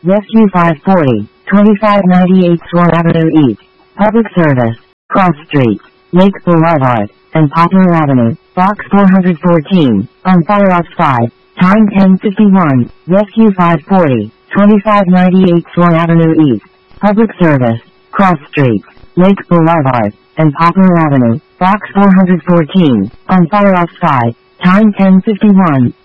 Rescue 540, 2598 Swan Avenue East. Public Service, Cross Street, Lake Boulevard, and Poplar Avenue, Box 414, on fire outside. Time 10:51. Rescue 540, 2598 Swan Avenue East. Public Service, Cross Street, Lake Boulevard, and Poplar Avenue, Box 414, on fire outside. Time 10:51.